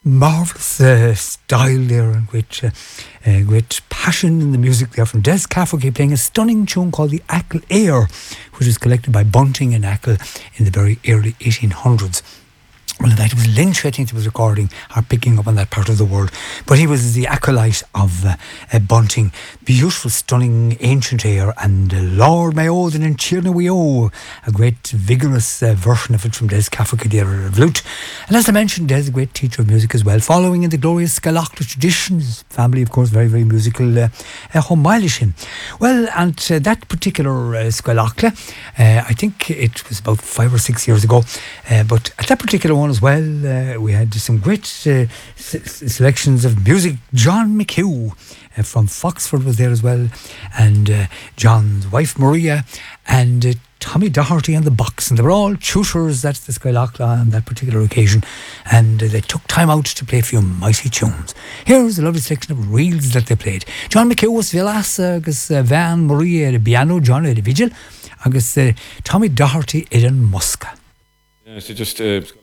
Marvellous style there, and great passion in the music there from Des Cafferty, playing a stunning tune called the Achill Air, which was collected by Bunting and Achill in the very early 1800s. Well, that was Lynch, I think, that was recording or picking up on that part of the world. But he was the acolyte of Bunting. Beautiful, stunning, ancient air. And Lord My Odin and Cheerna We O, a great, vigorous version of it from Des Cafferty there of lute. And as I mentioned, Des, a great teacher of music as well, following in the glorious Scalachla tradition. His family, of course, very, very musical. Homilishin. Well, and that particular Scalachla, I think it was about 5 or 6 years ago. But at that particular one as well, we had some great selections of music. John McHugh from Foxford was there as well, and John's wife Maria, and Tommy Doherty on the box, and they were all tutors. That's the Scalachla on that particular occasion, and they took time out to play a few mighty tunes. Here's a lovely selection of reels that they played. John McHugh was Villas, agus Van Maria the piano, John the vigil, agus Tommy Doherty Eden Muska. Yeah, so just